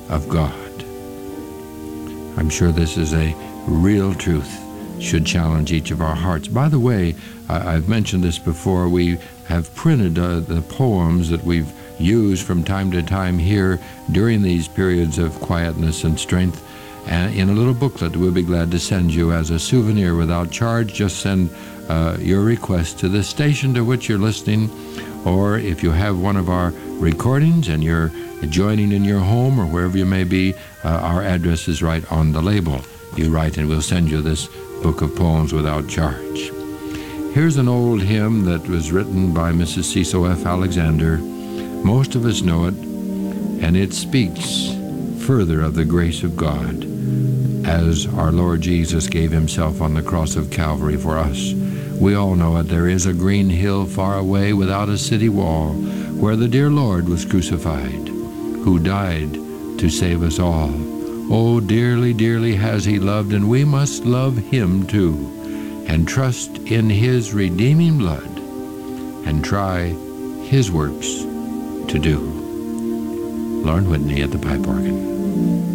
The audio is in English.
of God. I'm sure this is a real truth, should challenge each of our hearts. By the way, I've mentioned this before, we have printed the poems that we've used from time to time here during these periods of quietness and strength, and in a little booklet we'll be glad to send you as a souvenir without charge. Just send your request to the station to which you're listening, or if you have one of our recordings and you're joining in your home or wherever you may be, our address is right on the label. You write and we'll send you this book of poems without charge. Here's an old hymn that was written by Mrs. Cecil F. Alexander. Most of us know it, and it speaks further of the grace of God as our Lord Jesus gave himself on the cross of Calvary for us. We all know it. There is a green hill far away without a city wall where the dear Lord was crucified, who died to save us all. Oh, dearly, dearly has he loved, and we must love him too, and trust in his redeeming blood, and try his works to do. Lauren Whitney at the pipe organ.